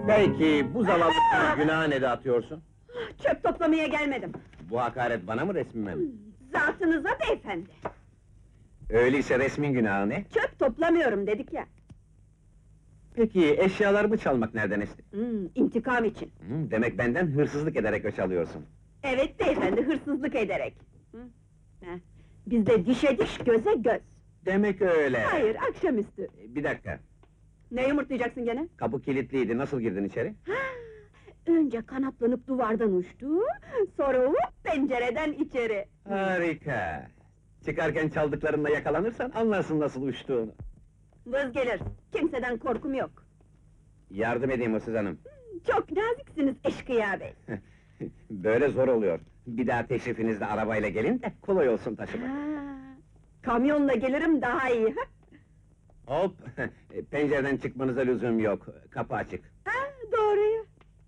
Peki, bu zavallı günaha ne dağıtıyorsun? Çöp toplamaya gelmedim. Bu hakaret bana mı, resmime mi? Zatınıza beyefendi. Öyleyse resmin günahı ne? Çöp toplamıyorum dedik ya. Peki, eşyalarımı çalmak nereden esti? İntikam için. Demek benden hırsızlık ederek öç alıyorsun. Evet beyefendi, hırsızlık ederek. Heh. Bizde dişe diş, göze göz. Demek öyle. Hayır, akşamüstü. Bir dakika, Ne yumurtlayacaksın gene? kapı kilitliydi, nasıl girdin içeri? Ha, önce kanatlanıp duvardan uçtu, sonra hop pencereden içeri. Harika! Çıkarken çaldıklarınla yakalanırsan anlarsın nasıl uçtuğunu. Vız gelir, kimseden korkum yok. Yardım edeyim hırsız hanım. Çok naziksiniz eşkıya bey. Böyle zor oluyor. Bir daha teşrifinizde arabayla gelin de kolay olsun taşımak. Ha, kamyonla gelirim daha iyi. Ha? Hop! Pencereden çıkmanıza lüzum yok, kapı açık. Ha, doğruyu.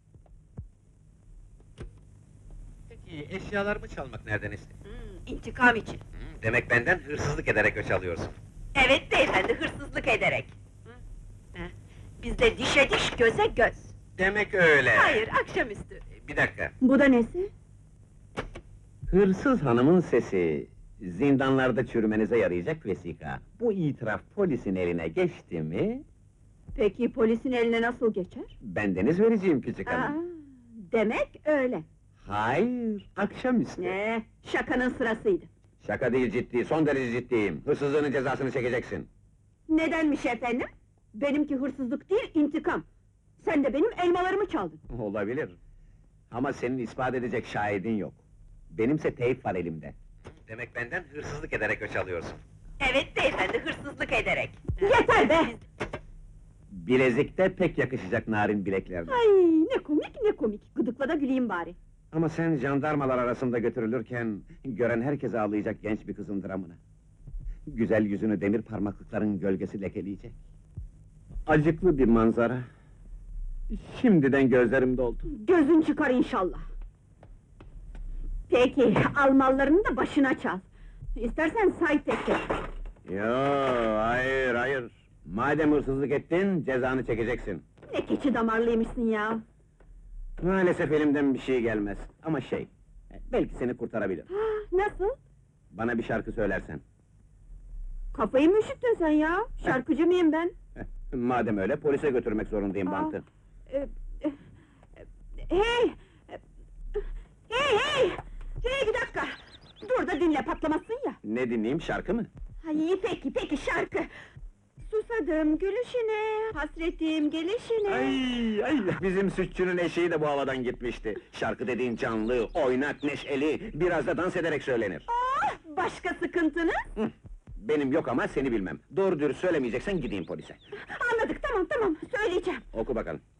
Peki, eşyalarımı çalmak nereden esti? İntikam için. Demek benden hırsızlık ederek öç alıyorsun. Evet beyefendi, hırsızlık ederek. Bizde dişe diş, göze göz. Demek öyle. Hayır, akşamüstü. Bir dakika. Bu da nesi? Hırsız hanımın sesi, zindanlarda çürümenize yarayacak vesika. Bu itiraf polisin eline geçti mi, Peki polisin eline nasıl geçer? bendeniz vereceğim küçük Aa, hanım. demek öyle. Hayır, akşamüstü. Ne, şakanın sırasıydı. Şaka değil, ciddi, son derece ciddiyim. Hırsızlığının cezasını çekeceksin. Nedenmiş efendim? Benimki hırsızlık değil, intikam. Sen de benim elmalarımı çaldın. Olabilir. Ama senin ispat edecek şahidin yok. Benimse teyip var elimde. Demek benden hırsızlık ederek öç alıyorsun. Evet beyefendi, hırsızlık ederek. Yeter be! Bilezikte pek yakışacak narin bileklerine. Ay, ne komik ne komik, gıdıkla da güleyim bari. Ama sen jandarmalar arasında götürülürken, gören herkes ağlayacak genç bir kızın dramını. Güzel yüzünü demir parmaklıkların gölgesi lekeleyecek. Acıklı bir manzara. Şimdiden gözlerim doldu. Gözün çıkar inşallah. Peki, al mallarını da başına çal. İstersen say tek tek. Yo, hayır, hayır. Madem hırsızlık ettin, cezanı çekeceksin. Ne keçi damarlıymışsın ya! Maalesef elimden bir şey gelmez. Ama belki seni kurtarabilir. Nasıl? Bana bir şarkı söylersen. Kafayı mı üşüttün sen ya? Şarkıcı mıyım ben? Madem öyle, polise götürmek zorundayım Aa, bantı. e, e, Hey! Hey! Hey, bir dakika! Dur da dinle, patlamasın ya! Ne dinleyeyim, şarkı mı? Ay, peki, şarkı! Susadım gülüşüne, hasretim gelişine... Ay, bizim sütçünün eşeği de bu havadan gitmişti. Şarkı dediğin canlı, oynak, neşeli, biraz da dans ederek söylenir. Oh, başka sıkıntınız? Benim yok ama seni bilmem. Doğru dürüst söylemeyeceksen gideyim polise. Anladık, tamam, söyleyeceğim. Oku bakalım.